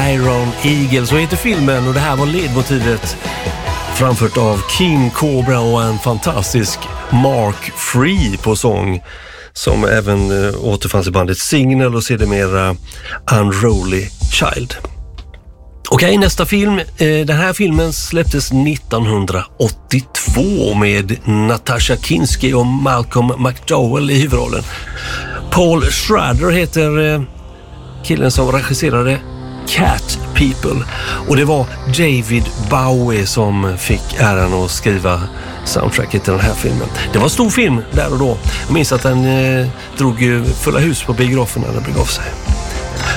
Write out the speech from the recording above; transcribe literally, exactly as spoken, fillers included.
Iron Eagle, så heter filmen, och det här var ledmotivet framfört av King Cobra och en fantastisk Mark Free på sång, som även äh, återfanns i bandet Signal och sedermera Unruly Child. Okej, nästa film. Den här filmen släpptes nittonhundraåttiotvå med Natasha Kinski och Malcolm McDowell i huvudrollen. Paul Schrader heter killen som regisserade Cat People, och det var David Bowie som fick äran att skriva soundtracket till den här filmen. Det var en stor film där och då. Jag minns att den eh, drog fulla hus på biograferna när det begav sig.